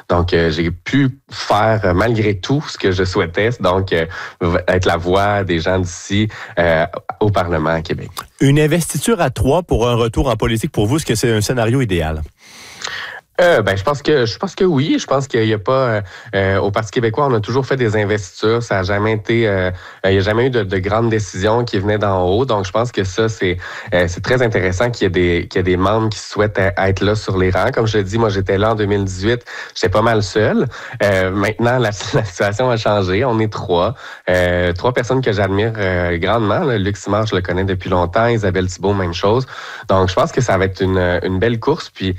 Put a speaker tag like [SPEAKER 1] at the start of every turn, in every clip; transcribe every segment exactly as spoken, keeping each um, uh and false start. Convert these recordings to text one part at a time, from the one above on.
[SPEAKER 1] Donc, euh, j'ai pu faire, euh, malgré tout, ce que je souhaitais, donc euh, être la voix des gens d'ici euh, au Parlement à Québec.
[SPEAKER 2] Une investiture à trois pour un retour en politique, pour vous, est-ce que c'est un scénario idéal?
[SPEAKER 1] Euh, ben, je pense que je pense que oui. Je pense qu'il y a pas euh, au Parti québécois, on a toujours fait des investitures. Ça a jamais été, euh, il y a jamais eu de, de grandes décisions qui venaient d'en haut. Donc, je pense que ça, c'est euh, c'est très intéressant qu'il y ait des qu'il y ait des membres qui souhaitent être là sur les rangs. Comme je l'ai dit, moi, j'étais là en deux mille dix-huit. J'étais pas mal seul. Euh, maintenant, la, la situation a changé. On est trois, euh, trois personnes que j'admire euh, grandement. Là. Luc Simard, je le connais depuis longtemps. Isabelle Thibault, même chose. Donc, je pense que ça va être une une belle course. Puis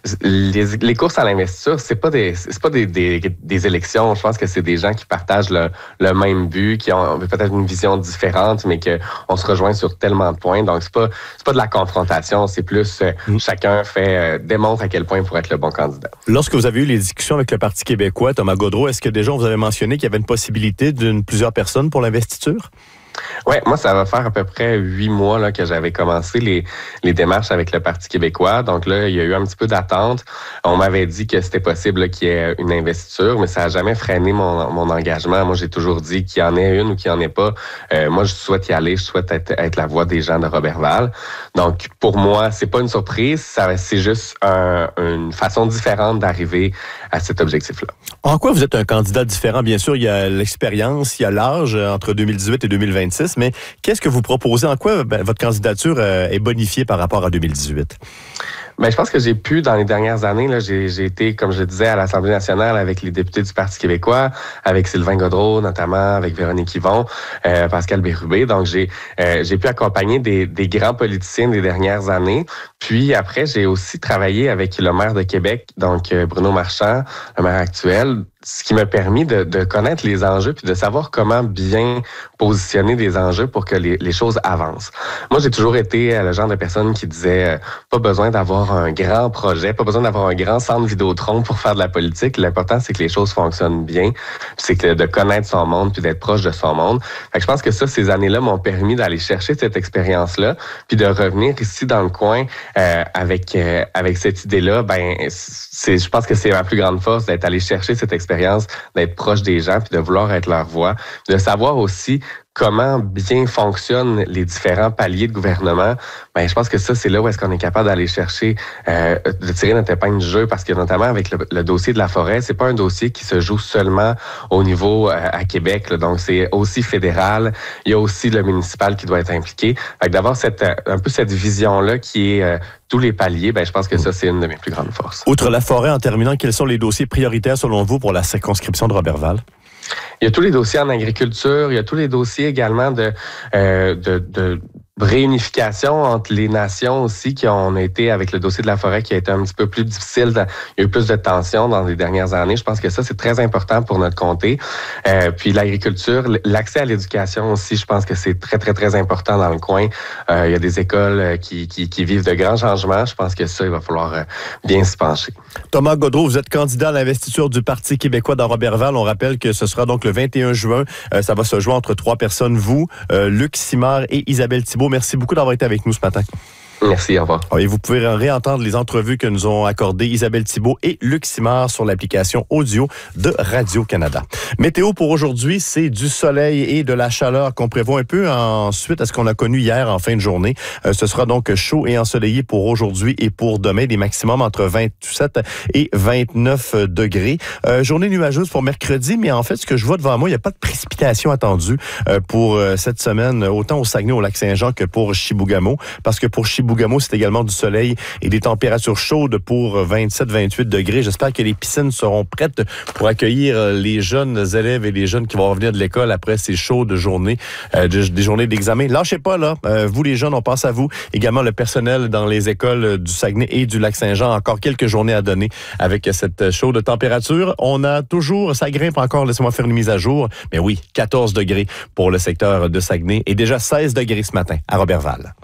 [SPEAKER 1] les Les courses à l'investiture, c'est pas des c'est pas des, des, des élections. Je pense que c'est des gens qui partagent le, le même but, qui ont peut-être une vision différente, mais que on se rejoint sur tellement de points. Donc c'est pas c'est pas de la confrontation, c'est plus euh, mmh. chacun fait euh, démontre à quel point il pourrait être le bon candidat.
[SPEAKER 2] Lorsque vous avez eu les discussions avec le Parti québécois, Thomas Gaudreault, est-ce que déjà vous avez mentionné qu'il y avait une possibilité d'une plusieurs personnes pour l'investiture?
[SPEAKER 1] Oui, moi, ça va faire à peu près huit mois là, que j'avais commencé les, les démarches avec le Parti québécois. Donc là, il y a eu un petit peu d'attente. On m'avait dit que c'était possible là, qu'il y ait une investiture, mais ça n'a jamais freiné mon, mon engagement. Moi, j'ai toujours dit qu'il y en ait une ou qu'il n'y en ait pas. Euh, moi, je souhaite y aller. Je souhaite être, être la voix des gens de Roberval. Donc, pour moi, c'est pas une surprise. Ça, c'est juste un, une façon différente d'arriver à cet objectif-là.
[SPEAKER 2] En quoi vous êtes un candidat différent? Bien sûr, il y a l'expérience, il y a l'âge entre deux mille dix-huit et deux mille vingt-six, mais qu'est-ce que vous proposez? En quoi ben, votre candidature euh, est bonifiée par rapport à deux mille dix-huit?
[SPEAKER 1] Ben, je pense que j'ai pu, dans les dernières années, là, j'ai, j'ai été, comme je le disais, à l'Assemblée nationale avec les députés du Parti québécois, avec Sylvain Gaudreault notamment, avec Véronique Yvon, euh, Pascal Bérubé. Donc, j'ai euh, j'ai pu accompagner des, des grands politiciens des dernières années. Puis après, j'ai aussi travaillé avec le maire de Québec, donc Bruno Marchand, le maire actuel, ce qui m'a permis de, de connaître les enjeux puis de savoir comment bien positionner des enjeux pour que les, les choses avancent. Moi, j'ai toujours été le genre de personne qui disait euh, pas besoin d'avoir un grand projet, pas besoin d'avoir un grand centre Vidéotron pour faire de la politique. L'important, c'est que les choses fonctionnent bien, c'est que de connaître son monde puis d'être proche de son monde. Fait que je pense que ça, ces années-là m'ont permis d'aller chercher cette expérience-là puis de revenir ici dans le coin euh, avec euh, avec cette idée-là. Ben, c'est, je pense que c'est ma plus grande force d'être allé chercher cette expérience, d'être proche des gens puis de vouloir être leur voix, de savoir aussi comment bien fonctionnent les différents paliers de gouvernement. Ben, je pense que ça, c'est là où est-ce qu'on est capable d'aller chercher, euh, de tirer notre épingle du jeu, parce que notamment avec le, le dossier de la forêt, c'est pas un dossier qui se joue seulement au niveau euh, à Québec, là, donc c'est aussi fédéral. Il y a aussi le municipal qui doit être impliqué. Fait que d'avoir cette, un peu cette vision-là qui est euh, tous les paliers, ben, je pense que ça, c'est une de mes plus grandes forces.
[SPEAKER 2] Outre la forêt, en terminant, quels sont les dossiers prioritaires selon vous pour la circonscription de Roberval?
[SPEAKER 1] Il y a tous les dossiers en agriculture, il y a tous les dossiers également de, euh, de, de réunification entre les nations aussi qui ont été avec le dossier de la forêt qui a été un petit peu plus difficile. Il y a eu plus de tensions dans les dernières années. Je pense que ça, c'est très important pour notre comté. Euh, puis l'agriculture, l'accès à l'éducation aussi, je pense que c'est très, très, très important dans le coin. Euh, il y a des écoles qui, qui, qui vivent de grands changements. Je pense que ça, il va falloir euh, bien s'y pencher.
[SPEAKER 2] Thomas Gaudreault, vous êtes candidat à l'investiture du Parti québécois dans Roberval. On rappelle que ce sera donc le vingt et un juin. Euh, ça va se jouer entre trois personnes, vous, euh, Luc Simard et Isabelle Thibault. Merci beaucoup d'avoir été avec nous ce matin.
[SPEAKER 1] Merci, au revoir.
[SPEAKER 2] Et vous pouvez réentendre les entrevues que nous ont accordées Isabelle Thibault et Luc Simard sur l'application audio de Radio-Canada. Météo pour aujourd'hui, c'est du soleil et de la chaleur qu'on prévoit un peu ensuite à ce qu'on a connu hier en fin de journée. Euh, ce sera donc chaud et ensoleillé pour aujourd'hui et pour demain, des maximums entre vingt-sept et vingt-neuf degrés. Euh, journée nuageuse pour mercredi, mais en fait, ce que je vois devant moi, il n'y a pas de précipitation attendue euh, pour euh, cette semaine, autant au Saguenay, au Lac-Saint-Jean que pour Chibougamau, parce que pour Chibougamau, c'est également du soleil et des températures chaudes pour vingt-sept à vingt-huit degrés. J'espère que les piscines seront prêtes pour accueillir les jeunes élèves et les jeunes qui vont revenir de l'école après ces chaudes journées, euh, des journées d'examen. Lâchez pas, là. Euh, vous, les jeunes, on pense à vous. Également, le personnel dans les écoles du Saguenay et du Lac-Saint-Jean. Encore quelques journées à donner avec cette chaude température. On a toujours, ça grimpe encore, laissez-moi faire une mise à jour. Mais oui, quatorze degrés pour le secteur de Saguenay et déjà seize degrés ce matin à Roberval.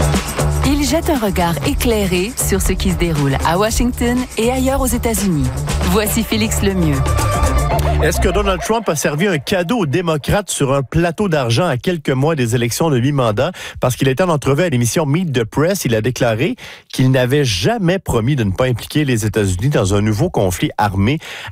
[SPEAKER 3] Il jette un regard éclairé sur ce qui se déroule à Washington et ailleurs aux États-Unis. Voici Félix Lemieux.
[SPEAKER 2] Est-ce que Donald Trump a servi un cadeau aux démocrates sur un plateau d'argent à quelques mois des élections de mi-mandat? Parce qu'il était en entrevue à l'émission Meet the Press, il a déclaré qu'il n'avait jamais promis de ne pas impliquer les États-Unis dans un nouveau conflit armé